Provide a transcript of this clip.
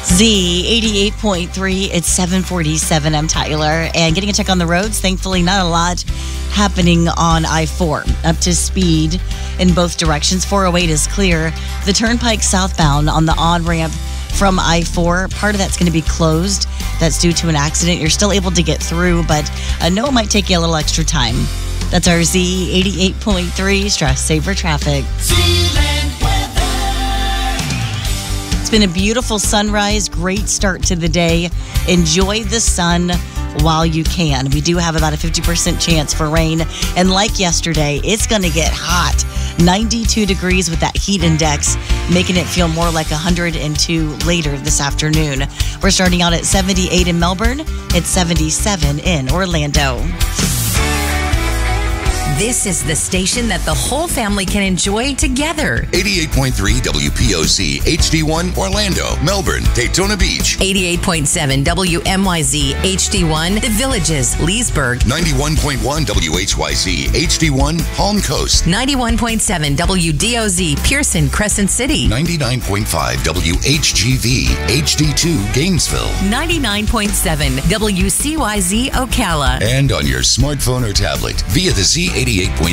Z 88.3, it's 747. I'm Tyler. And getting a check on the roads, thankfully not a lot happening on I-4. Up to speed in both directions. 408 is clear. The Turnpike southbound on the on-ramp from I-4, part of that's going to be closed. That's due to an accident. You're still able to get through, but I know it might take you a little extra time. That's our Z 88.3 Stress Saver Traffic. It's been a beautiful sunrise, great start to the day. Enjoy the sun while you can. We do have about a 50% chance for rain. And like yesterday, it's going to get hot. 92 degrees with that heat index, making it feel more like 102 later this afternoon. We're starting out at 78 in Melbourne. It's 77 in Orlando. This is the station that the whole family can enjoy together. 88.3 WPOC HD1 Orlando, Melbourne, Daytona Beach. 88.7 WMYZ HD1 The Villages, Leesburg. 91.1 WHYZ HD1 Palm Coast. 91.7 WDOZ Pearson, Crescent City. 99.5 WHGV HD2 Gainesville. 99.7 WCYZ Ocala. And on your smartphone or tablet via the Z 88.3